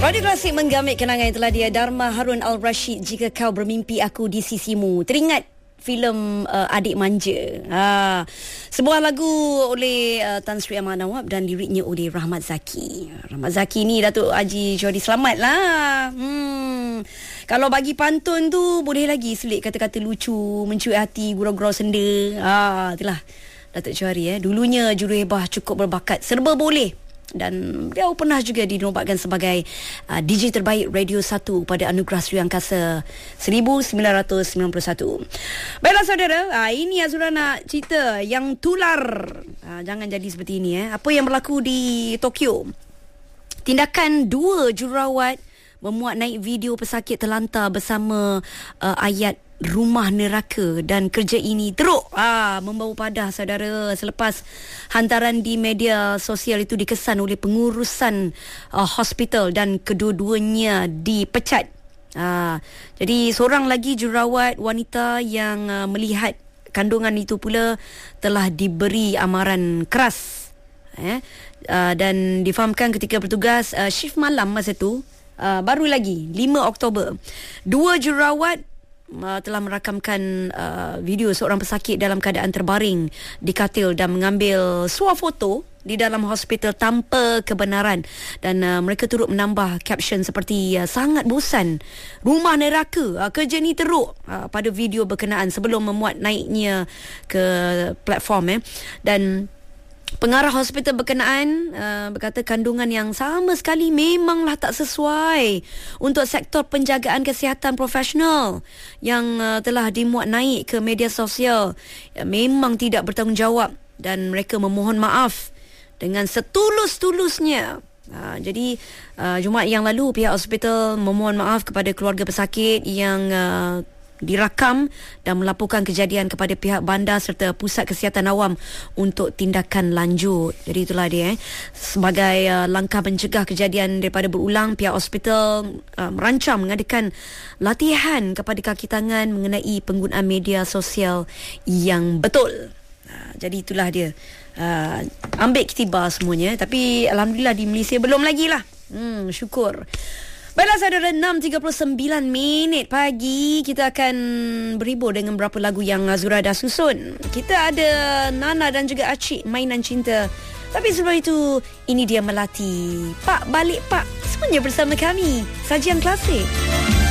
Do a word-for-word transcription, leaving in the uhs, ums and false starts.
Radio Klasik menggamit kenangan yang telah dia Dharma Harun Al-Rashid, Jika Kau Bermimpi Aku di Sisimu. Teringat filem uh, Adik Manja. Ha, sebuah lagu oleh uh, Tan Sri Ahmad Nawab dan liriknya oleh Rahmat Zaki. Rahmat Zaki ni Datuk Haji Johari Selamat lah. Hmm. Kalau bagi pantun tu boleh lagi selit kata-kata lucu, mencuit hati, gurau-gurau senda. Ha, itulah Datuk Johari eh. Dulunya juruhebah, cukup berbakat, serba boleh. Dan beliau pernah juga dinobatkan sebagai uh, D J terbaik Radio satu pada Anugerah Sri Angkasa seribu sembilan ratus sembilan puluh satu. Baiklah saudara, uh, ini Azura nak cerita yang tular. Uh, jangan jadi seperti ini eh. Apa yang berlaku di Tokyo? Tindakan dua jururawat memuat naik video pesakit terlantar bersama uh, ayat rumah neraka, dan kerja ini teruk ah, membawa padah saudara selepas hantaran di media sosial itu dikesan oleh pengurusan uh, hospital dan kedua-duanya dipecat. Ah, jadi seorang lagi jururawat wanita yang uh, melihat kandungan itu pula telah diberi amaran keras eh, uh, dan difahamkan ketika bertugas uh, shift malam masa itu. Uh, baru lagi lima Oktober, dua jururawat Uh, telah merakamkan uh, video seorang pesakit dalam keadaan terbaring di katil dan mengambil swafoto di dalam hospital tanpa kebenaran, dan uh, mereka turut menambah caption seperti uh, sangat bosan, rumah neraka, uh, kerja ni teruk uh, pada video berkenaan sebelum memuat naiknya ke platform eh. Dan pengarah hospital berkenaan uh, berkata kandungan yang sama sekali memanglah tak sesuai untuk sektor penjagaan kesihatan profesional yang uh, telah dimuat naik ke media sosial. Uh, memang tidak bertanggungjawab dan mereka memohon maaf dengan setulus-tulusnya. Uh, jadi uh, Jumaat yang lalu pihak hospital memohon maaf kepada keluarga pesakit yang uh, dirakam dan melaporkan kejadian kepada pihak bandar serta pusat kesihatan awam untuk tindakan lanjut. Jadi itulah dia eh. Sebagai uh, langkah mencegah kejadian daripada berulang, pihak hospital uh, merancang mengadakan latihan kepada kaki tangan mengenai penggunaan media sosial yang betul. Uh, jadi itulah dia. Uh, ambil iktibar semuanya. Tapi alhamdulillah di Malaysia belum lagi lah. Hmm, syukur. Baiklah saudara, enam tiga puluh sembilan minit pagi. Kita akan berhibur dengan beberapa lagu yang Azura dah susun. Kita ada Nana dan juga Acik, Mainan Cinta. Tapi sebelum itu, ini dia Melati. Pak, balik Pak. Semuanya bersama kami. Sajian klasik.